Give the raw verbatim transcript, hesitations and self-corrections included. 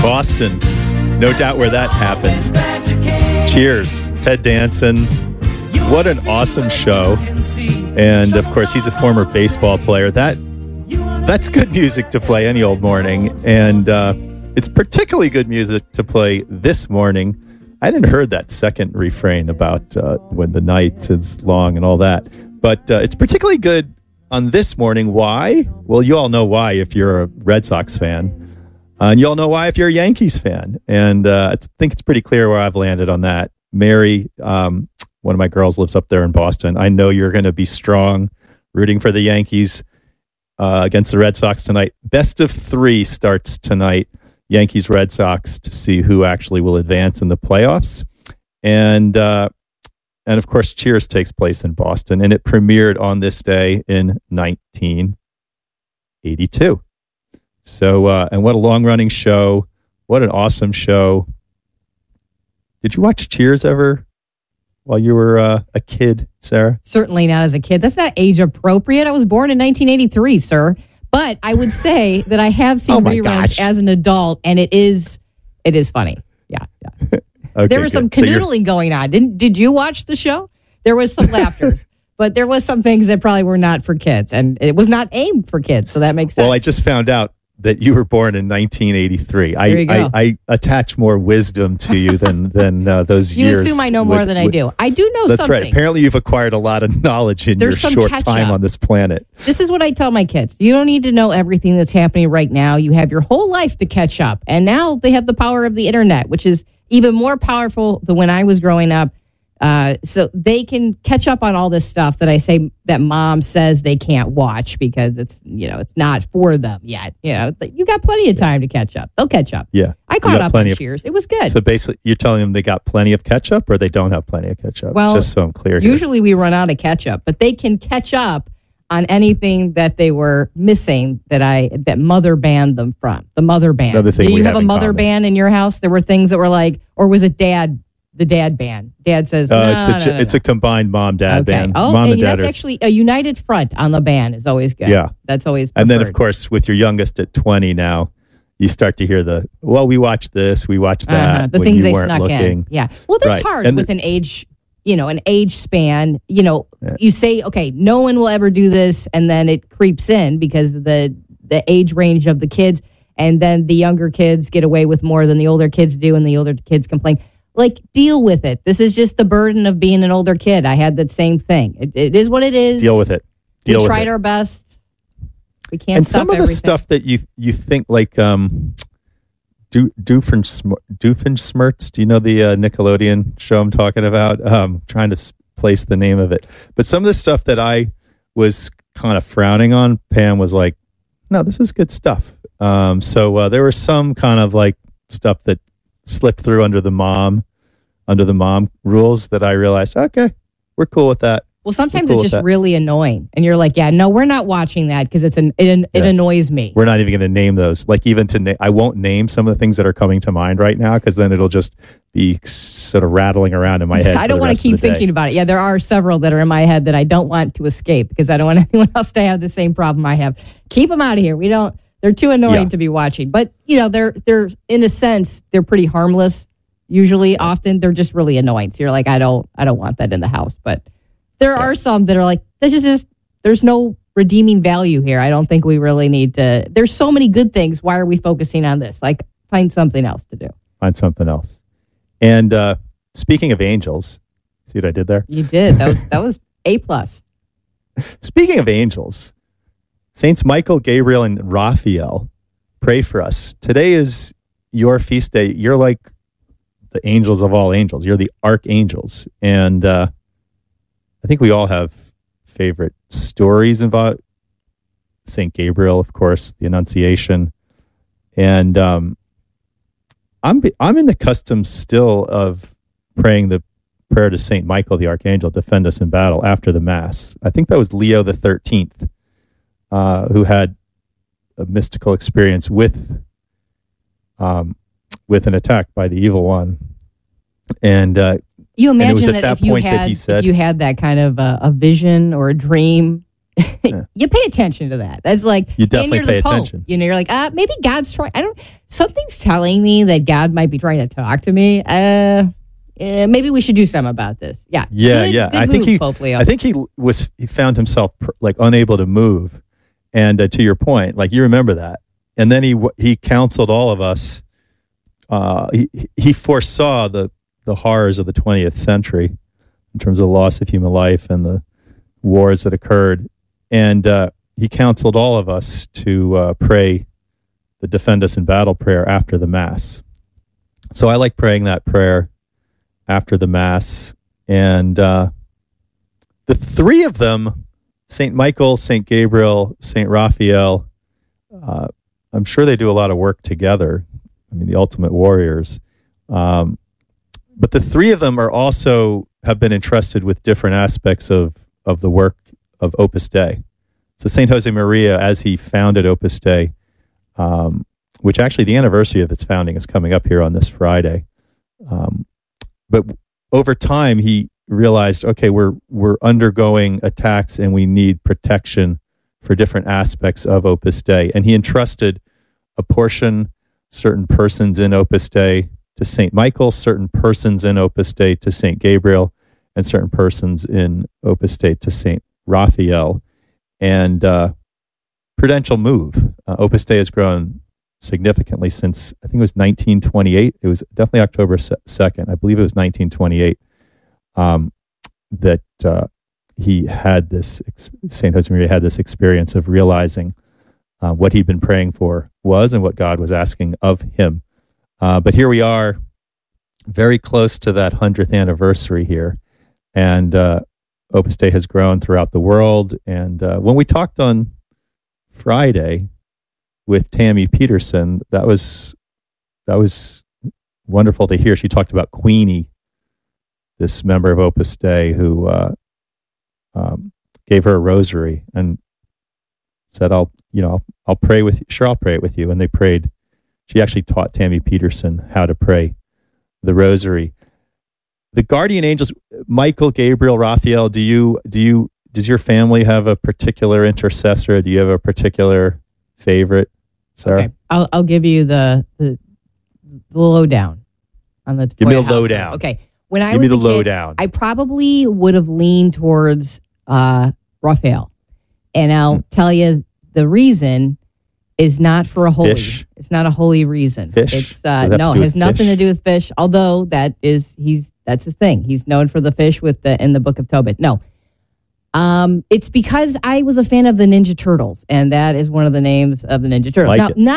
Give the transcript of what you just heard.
Boston. No doubt where that happened. Cheers. Ted Danson. What an awesome show. And, of course, he's a former baseball player. That That's good music to play any old morning. And uh, it's particularly good music to play this morning. I hadn't heard that second refrain about uh, when the night is long and all that. But uh, it's particularly good on this morning. Why? Well, you all know why if you're a Red Sox fan. Uh, and you all know why if you're a Yankees fan. And uh, I think it's pretty clear where I've landed on that. Mary, um, one of my girls lives up there in Boston. I know you're going to be strong rooting for the Yankees uh, against the Red Sox tonight. Best of three starts tonight. Yankees, Red Sox, to see who actually will advance in the playoffs. And, uh, and of course, Cheers takes place in Boston. And it premiered on this day in nineteen eighty-two. So, uh, and what a long-running show. What an awesome show. Did you watch Cheers ever while you were uh, a kid, Sarah? Certainly not as a kid. That's not age appropriate. I was born in nineteen eighty-three, sir. But I would say that I have seen oh my reruns gosh. as an adult, and it is it is funny. Yeah, yeah. Okay, there was some good. So canoodling going on. Didn't did you watch the show? There was some laughters, but there was some things that probably were not for kids, and it was not aimed for kids. So that makes sense. Well, I just found out that you were born in nineteen eighty-three. I, There you go. I, I attach more wisdom to you than than uh, those you years. assume I know more would- than I would- do. I do know That's some right. things. Apparently, you've acquired a lot of knowledge in There's your some short catch time up. on this planet. This is what I tell my kids. You don't need to know everything that's happening right now. You have your whole life to catch up. And now they have the power of the internet, which is even more powerful than when I was growing up. Uh, so they can catch up on all this stuff that I say that mom says they can't watch because it's, you know, it's not for them yet. You know, you got plenty of time to catch up. They'll catch up. Yeah. I You caught got up on plenty of- Cheers. It was good. So basically, you're telling them they got plenty of catch up, or they don't have plenty of catch up. Well, just so I'm clear. Here. Usually we run out of catch up, but they can catch up on anything that they were missing that I that mother banned them from. The mother ban. Another thing Did we you have have a in mother common. ban in your house? There were things that were like, or was it dad? The dad ban. Dad says, Uh, no, it's a no, no, no, it's no. a combined mom dad Okay. band. Oh, Mom and and dad that's are, actually a united front on the ban is always good. Yeah. That's always preferred. and then of course with your youngest at twenty now, you start to hear the well, we watched this, we watched that. uh-huh. the when things you they weren't snuck looking. in. Yeah. Well, that's Right. hard And with the- an age, you know, an age span. You know, Yeah. you say, okay, no one will ever do this, and then it creeps in because of the the age range of the kids, and then the younger kids get away with more than the older kids do, and the older kids complain. Like, deal with it. This is just the burden of being an older kid. I had that same thing. It, it is what it is. Deal with it. Deal we with tried it. our best. We can't and stop some of everything. the stuff that you you think like um Do Doofenshmirtz, Doofenshmirtz, do you know the uh, Nickelodeon show I'm talking about? Um, trying to s- place the name of it. But some of the stuff that I was kind of frowning on, Pam was like, no, this is good stuff. Um, so uh, there was some kind of like stuff that slipped through under the mom, under the mom rules that I realized, okay, we're cool with that. Well, sometimes cool it's with just that. really annoying, and you're like, "Yeah, no, we're not watching that because it's an it, it Yeah. annoys me." We're not even going to name those. Like even to na- I won't name some of the things that are coming to mind right now because then it'll just be sort of rattling around in my head. I don't want to keep thinking about it. Yeah, there are several that are in my head that I don't want to escape because I don't want anyone else to have the same problem I have. Keep them out of here. We don't. They're too annoying Yeah. to be watching. But you know, they're they're in a sense they're pretty harmless. Usually, often they're just really annoying. So you're like, I don't I don't want that in the house. But there are some that are like, this is just, there's no redeeming value here. I don't think we really need to. There's so many good things. Why are we focusing on this? Like, find something else to do. Find something else. And uh, speaking of angels, see what I did there? You did. That was that was A plus. Speaking of angels, Saints Michael, Gabriel, and Raphael, pray for us. Today is your feast day. You're like the angels of all angels. You're the archangels. And uh, I think we all have favorite stories about Saint Gabriel, of course, the Annunciation. And um, I'm I'm in the custom still of praying the prayer to Saint Michael, the Archangel, defend us in battle after the Mass. I think that was Leo the thirteenth, uh, who had a mystical experience with um, with an attack by the evil one. And uh, You it was imagine at that, that if you point that had he said- if you had that kind of a, a vision or a dream, Yeah. You pay attention to that. That's like, You definitely and you're pay the Pope. attention. You know, you're like, uh, maybe God's trying. I don't. Something's telling me that God might be trying to talk to me. Uh, eh, maybe we should do something about this. Yeah, Yeah, Good- yeah. good I think move, he, Pope Leo. I think he was, he found himself pr- like unable to move, and uh, to your point, like you remember that, and then he w- he counseled all of us. Uh, he he foresaw the the horrors of the twentieth century in terms of the loss of human life and the wars that occurred, and uh, he counseled all of us to uh, pray the Defend Us in Battle prayer after the Mass. So I like praying that prayer after the Mass. And uh, the three of them, Saint Michael, Saint Gabriel, Saint Raphael, uh, I'm sure they do a lot of work together. I mean, the ultimate warriors. Um, but the three of them are also have been entrusted with different aspects of, of the work of Opus Dei. So Saint Jose Maria, as he founded Opus Dei, um, which actually the anniversary of its founding is coming up here on this Friday. Um, but over time, he realized, okay, we're we're undergoing attacks and we need protection for different aspects of Opus Dei. And he entrusted a portion, certain persons in Opus Dei to Saint Michael, certain persons in Opus Dei to Saint Gabriel, and certain persons in Opus Dei to Saint Raphael. And uh, prudential move. Uh, Opus Dei has grown significantly since, I think it was nineteen twenty-eight. It was definitely October second. I believe it was nineteen twenty-eight um, that uh, he had this, Saint Josemaria had this experience of realizing uh, what he'd been praying for was and what God was asking of him. Uh, but here we are, very close to that hundredth anniversary here. And uh, Opus Dei has grown throughout the world. And uh, when we talked on Friday with Tammy Peterson, that was that was wonderful to hear. She talked about Queenie, this member of Opus Dei who uh, um, gave her a rosary and said, "I'll, you know, I'll, I'll pray with you. Sure, I'll pray it with you." And they prayed. She actually taught Tammy Peterson how to pray the rosary. The guardian angels, Michael, Gabriel, Raphael. Do you do you does your family have a particular intercessor? Do you have a particular favorite, Sarah? Okay, I'll I'll give you the the, the lowdown on the. Give me the household. lowdown. Okay, when I Give was me a the kid, lowdown. I probably would have leaned towards uh, Raphael, and I'll Hmm. tell you the reason is not for a holy. Fish. It's not a holy reason. Fish? It's Does uh, it have no, to do it has with nothing fish? to do with fish. Although that is he's that's his thing. He's known for the fish with the in the Book of Tobit. No. Um, it's because I was a fan of the Ninja Turtles, and that is one of the names of the Ninja Turtles. Like now, it. not